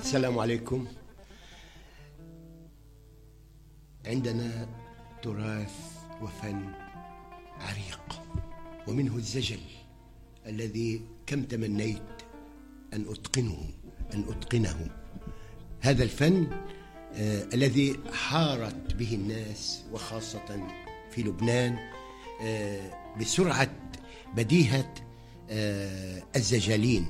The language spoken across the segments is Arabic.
السلام عليكم. عندنا تراث وفن عريق، ومنه الزجل الذي كم تمنيت أن أتقنه. هذا الفن الذي حارت به الناس وخاصة في لبنان بسرعة بديهة الزجالين.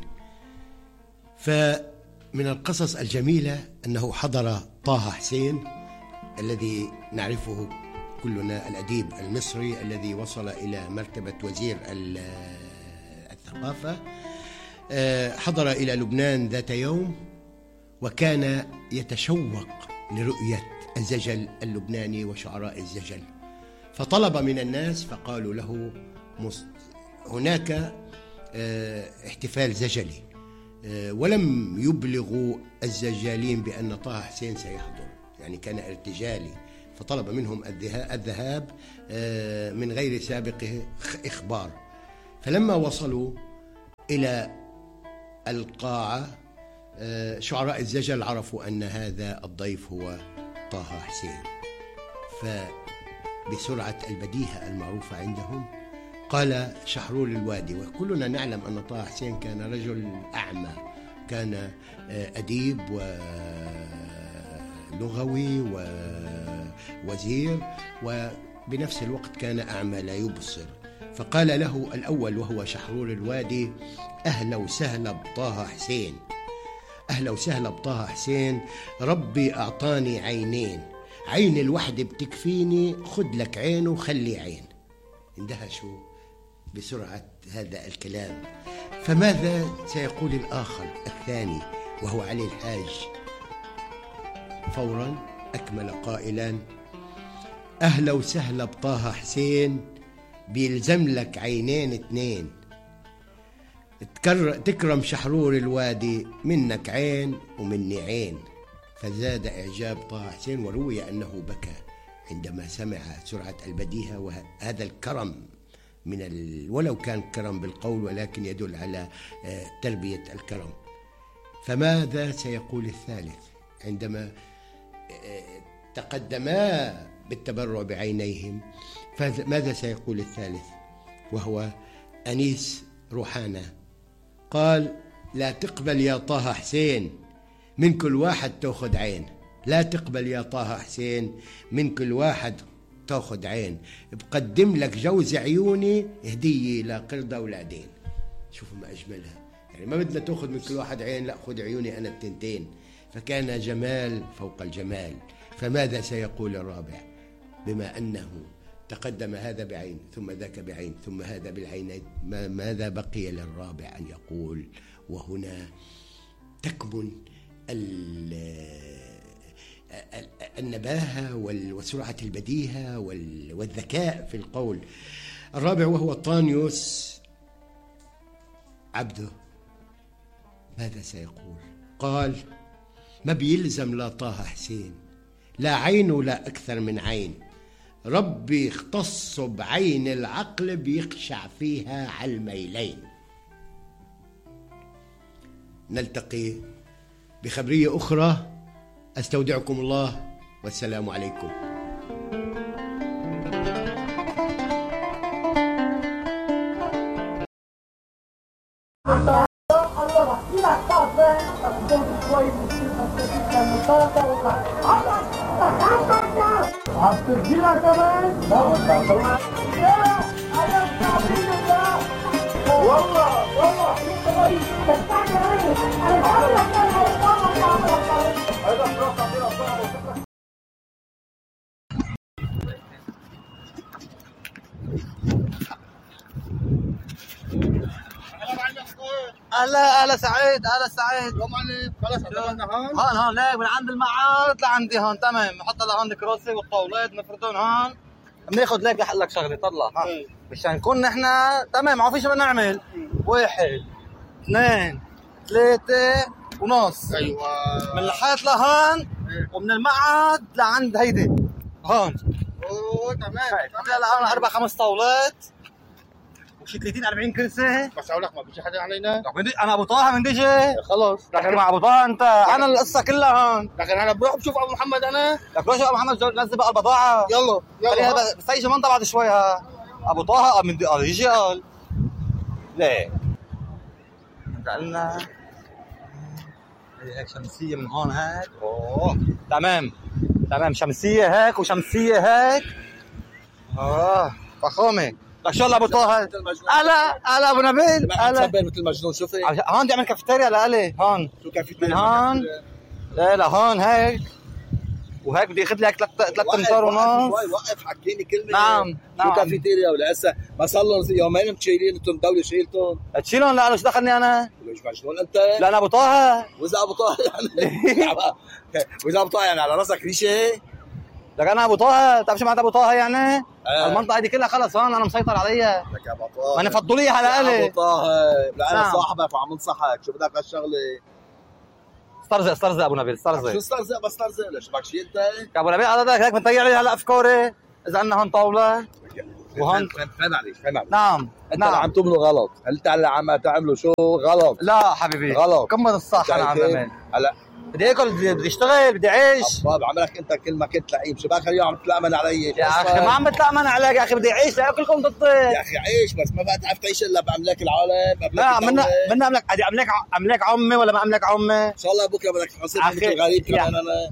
فمن القصص الجميلة أنه حضر طه حسين الذي نعرفه كلنا، الأديب المصري الذي وصل إلى مرتبة وزير الثقافة، حضر إلى لبنان ذات يوم وكان يتشوق لرؤية الزجل اللبناني وشعراء الزجل، فطلب من الناس فقالوا له هناك احتفال زجلي، ولم يبلغوا الزجالين بأن طه حسين سيحضر، يعني كان ارتجالي، فطلب منهم الذهاب من غير سابق إخبار. فلما وصلوا إلى القاعة شعراء الزجل عرفوا أن هذا الضيف هو طه حسين، فبسرعة البديهة المعروفة عندهم قال شحرور الوادي، وكلنا نعلم أن طه حسين كان رجل أعمى، كان أديب ولغوي ووزير، وبنفس الوقت كان أعمى لا يبصر. فقال له الأول وهو شحرور الوادي: أهلا وسهلا بطه حسين، أهلا وسهلا بطه حسين، ربي أعطاني عينين، عين الوحدة بتكفيني، خد لك عين وخلي عين. اندهشوا بسرعة هذا الكلام. فماذا سيقول الآخر الثاني وهو علي الحاج؟ فورا أكمل قائلا: أهلا وسهلا بطه حسين، بيلزم لك عينين اتنين، تكرم شحرور الوادي، منك عين ومني عين. فزاد إعجاب طه حسين، وروي أنه بكى عندما سمع سرعة البديهة وهذا الكرم ولو كان كرم بالقول ولكن يدل على تربية الكرم. فماذا سيقول الثالث عندما تقدما بالتبرع بعينيهم؟ فماذا سيقول الثالث وهو أنيس روحانة؟ قال: لا تقبل يا طه حسين، من كل واحد تأخذ عين، لا تقبل يا طه حسين، من كل واحد تأخذ عين، بقدم لك جوز عيوني هدية لقردة ولادين. شوفوا ما أجملها، يعني ما بدنا تأخذ من كل واحد عين، لا خذ عيوني أنا التنتين. فكان جمال فوق الجمال. فماذا سيقول الرابع بما أنه تقدم هذا بعين ثم ذاك بعين ثم هذا بالعينين؟ ماذا بقي للرابع أن يقول؟ وهنا تكمن النباهة وسرعة البديهة والذكاء في القول. الرابع وهو طانيوس عبده، ماذا سيقول؟ قال: ما بيلزم لا طه حسين، لا عين ولا أكثر من عين، ربي اختص بعين العقل بيخشع فيها على الميلين. نلتقي بخبرية أخرى، أستودعكم الله والسلام عليكم. اهلا سعيد، اهلا سعيد. خلاص عملنا هون ليك من عند المعاد لعندي هون. تمام، نحط لهون الكراسي والطاولات نفردون هون، بناخذ لك لك شغله. طلع مشان نكون نحن تمام، ما في شيء بدنا نعمل. 1 2 3 ونص. ايوه، من الحيط لهون ومن المعاد لعند هيدي هون. اوه تمام. هلا 4 5 طاولات شي 30 40 كرسي. بس اقول لك ما بيجي حدا علينا. انا ابو طه من دجي. خلص لكن مع ابو طه انت انا القصه كلها هون. لكن انا بروح بشوف ابو محمد انا. لك روح ابو محمد نزل بقى البضاعه. يلا بس هي منطقه بعد شوي. ها ابو طه من يجي قال ليه قالنا هيك شمسيه من هون هيك. اوه تمام شمسيه هيك وشمسيه هيك. فخامه. لك شو ابو طه هلا ابو نبيل هلا مثل مجنون. شوفي هون بدي اعمل كافيتيريا لالي هون. شو كافيتيريا؟ من هون لا هون هيك وهيك بدي اخذ لي هيك 3 امتار ونص. وقف حكيني كلمه. نعم شو كافيتيريا ولا هسه ما صار لهم يومين مشيلين انتم الدوله شيلتهم. تشيلهم لا شو دخلني انا؟ ليش مجنون انت؟ لا انا ابو طه. واذا ابو طه يعني واذا ابو طه يعني على راسك ريشه. لك انا ابو طه بتعرف شو معناتها ابو طه يعني؟ المنطقه دي كلها خلص هون انا مسيطر عليها. لك يا ابو طه ما فضوا لي على الي. ابو طه لا انا صاحبك وعم انصحك. شو بدك هالشغله؟ استرزق ابو نبيل استرزق. شو استرزق؟ بس استرزق ليش بدك شيء انت؟ يا ابو نبيل هذا هيك بنطيع لي هلا افكاري. اذا عندنا هون طاوله وهون فهم عليك. نعم انت عم تعملوا غلط. هل انت عم تعملوا شو غلط؟ لا حبيبي غلط. كمل الصح. انا عم بعمل هلا بدي اكل بدي اشتغل بدي اعيش. طب عملك انت كل ما كنت لعيب. شو باخر يوم عم تتلامن علي يا اخي ما عم بتلامن عليك يا اخي بدي اعيش لاكلكم ضدي يا اخي عيش بس ما بقى تعرف تعيش الا باملاك العالم. لا منا املاك عمي ولا ما املاك عمي. ان شاء الله بكره بدك تحاسب مثل غريب كمان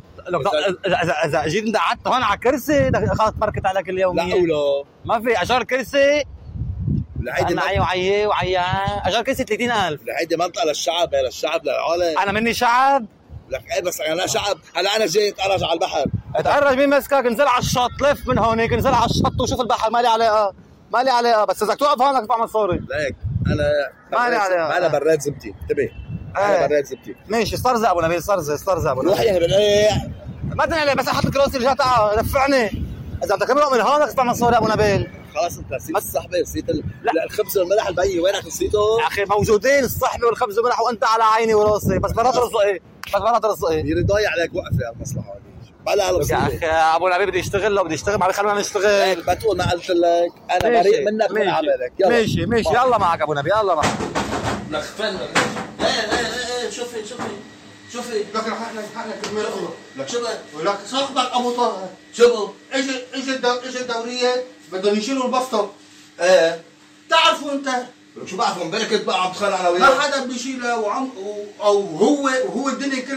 انا. اذا جيت انت قعدت هون على كرسي خلص مركت عليك اليوميه. لا ما في اجار كرسي. هيدي وعي اجار كرسي 30,000. هيدي منطقه للشعب للعالم. انا مني شعب. لك ايه بس انا شعب. هلا انا جاي اتقرج على البحر. اتقرج مين مسكك؟ انزل على الشط لف من هونيك انزل على الشط وشوف البحر. مالي علاقه بس اذا توقف هون بدك تدفع مصاري. ليك انا انا براد زبتي. انتبه انا براد زبتي. ماشي استرزق ابو نبيل استرزق ابو نبيل. روح يا بالله ما تنقل بس احط لك راسي رجعت رفعني. اذا بدك تمرق من هون بدك تدفع مصاري ابو نبيل. خلاص انت نسيت الصحبه نسيت الخبز والملح البي. وينك نسيته؟ يا اخي موجودين الصحبه والخبز والملح وانت على عيني وراسي. بس مرات رزقي يريد ضايع عليك وقفه المصلحه بلا يا اخي ابو نبيل بدي اشتغل. لو بدي اشتغل ما خلينا نشتغل. بتقول ما قلت لك انا بريء منك من عملك. يلا ماشي يلا معك ابو نبيل يلا معك. لك فن ايه شوفي لك حقنا كرمال الله. لك شو لك صاحبك ابو طه شو اجى الدوريه بدهم يشيلوا البسطه. ايه تعرفوا انت شو بعرفوا امبارح كنت بقى عم تخانق انا وياه. ما حدا بيشيلها او هو الدنيا كلها